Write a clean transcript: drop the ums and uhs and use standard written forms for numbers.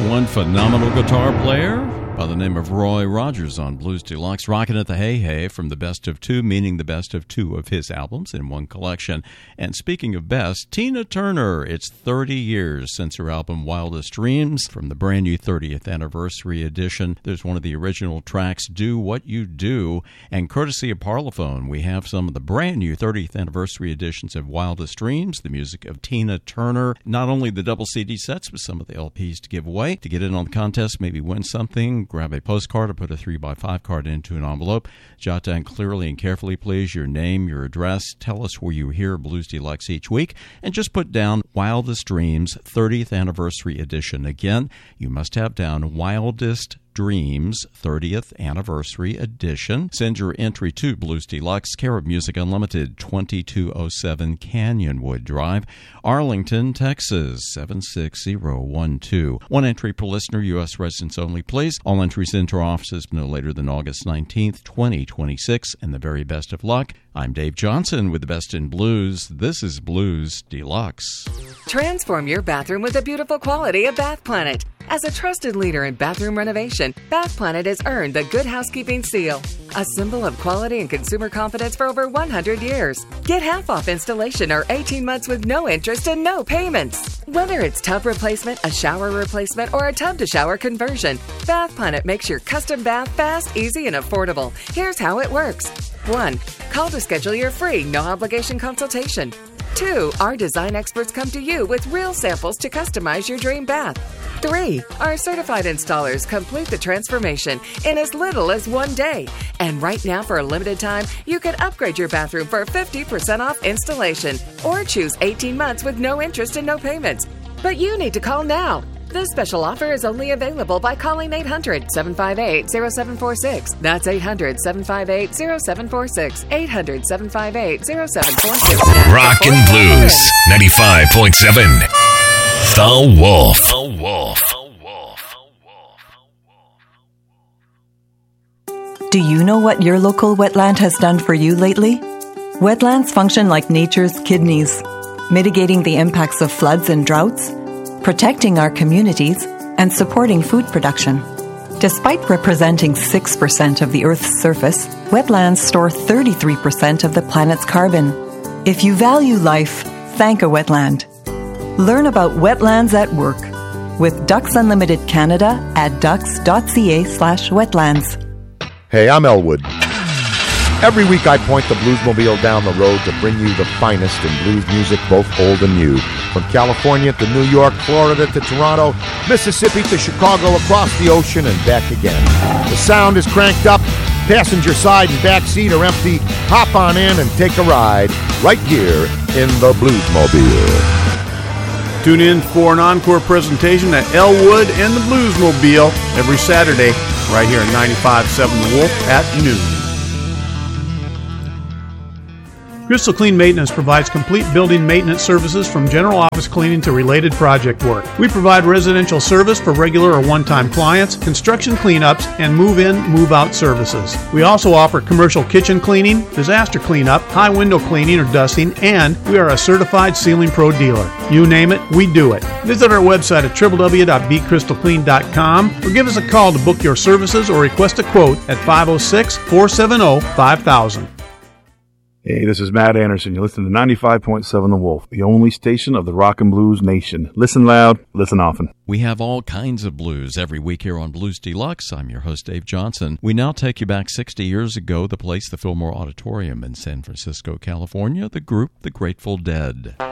one phenomenal guitar player by the name of Roy Rogers on Blues Deluxe, rocking at the Hey Hey from the best of two, meaning the best of two of his albums in one collection. And speaking of best, Tina Turner. It's 30 years since her album Wildest Dreams. From the brand new 30th anniversary edition, there's one of the original tracks, Do What You Do. And courtesy of Parlophone, we have some of the brand new 30th anniversary editions of Wildest Dreams, the music of Tina Turner. Not only the double CD sets, but some of the LPs to give away. To get in on the contest, maybe win something, grab a postcard or put a 3x5 card into an envelope. Jot down clearly and carefully, please, your name, your address. Tell us where you hear Blues Deluxe each week. And just put down Wildest Dreams 30th Anniversary Edition. Again, you must have down Wildest Dreams 30th Anniversary Edition. Send your entry to Blues Deluxe, care of Music Unlimited, 2207 Canyonwood Drive, Arlington, Texas, 76012. One entry per listener, U.S. residents only, please. All entries into our offices no later than August 19th, 2026, and the very best of luck. I'm Dave Johnson with the best in blues. This is Blues Deluxe. Transform your bathroom with the beautiful quality of Bath Planet. As a trusted leader in bathroom renovation, Bath Planet has earned the Good Housekeeping Seal, a symbol of quality and consumer confidence for over 100 years. Get half off installation or 18 months with no interest and no payments. Whether it's tub replacement, a shower replacement, or a tub-to-shower conversion, Bath Planet makes your custom bath fast, easy, and affordable. Here's how it works. 1. Call to schedule your free, no-obligation consultation. 2. Our design experts come to you with real samples to customize your dream bath. 3. Our certified installers complete the transformation in as little as 1 day. And right now, for a limited time, you can upgrade your bathroom for 50% off installation or choose 18 months with no interest and no payments. But you need to call now. This special offer is only available by calling 800-758-0746. That's 800-758-0746. 800-758-0746. Rock and Blues 95.7. The Wolf. Do you know what your local wetland has done for you lately? Wetlands function like nature's kidneys, mitigating the impacts of floods and droughts, protecting our communities, and supporting food production. Despite representing 6% of the Earth's surface, wetlands store 33% of the planet's carbon. If you value life, thank a wetland. Learn about wetlands at work with Ducks Unlimited Canada at ducks.ca/wetlands. Hey, I'm Elwood. Every week I point the Bluesmobile down the road to bring you the finest in blues music, both old and new. From California to New York, Florida to Toronto, Mississippi to Chicago, across the ocean and back again. The sound is cranked up, passenger side and back seat are empty. Hop on in and take a ride right here in the Bluesmobile. Tune in for an encore presentation at Elwood and the Bluesmobile every Saturday right here at 95.7 The Wolf at noon. Crystal Clean Maintenance provides complete building maintenance services from general office cleaning to related project work. We provide residential service for regular or one-time clients, construction cleanups, and move-in, move-out services. We also offer commercial kitchen cleaning, disaster cleanup, high window cleaning or dusting, and we are a certified Ceiling Pro dealer. You name it, we do it. Visit our website at www.becrystalclean.com or give us a call to book your services or request a quote at 506-470-5000. Hey, this is Matt Anderson. You're listening to 95.7 The Wolf, the only station of the rock and blues nation. Listen loud, listen often. We have all kinds of blues every week here on Blues Deluxe. I'm your host, Dave Johnson. We now take you back 60 years ago, the place, the Fillmore Auditorium in San Francisco, California, the group, the Grateful Dead.